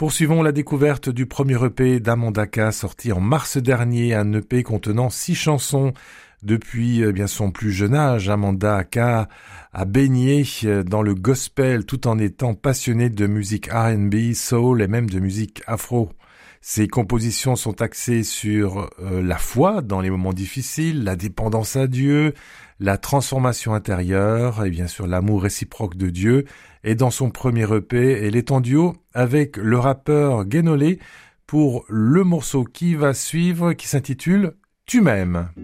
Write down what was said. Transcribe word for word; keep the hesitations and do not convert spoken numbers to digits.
Poursuivons la découverte du premier E P d'Amanda K, sorti en mars dernier, un E P contenant six chansons. Depuis eh bien son plus jeune âge, Amanda K a baigné dans le gospel tout en étant passionnée de musique R and B, soul et même de musique afro. Ses compositions sont axées sur euh, la foi dans les moments difficiles, la dépendance à Dieu, la transformation intérieure et bien sûr l'amour réciproque de Dieu. Et dans son premier E P, elle est en duo avec le rappeur Guénolé pour le morceau qui va suivre qui s'intitule « Tu m'aimes ».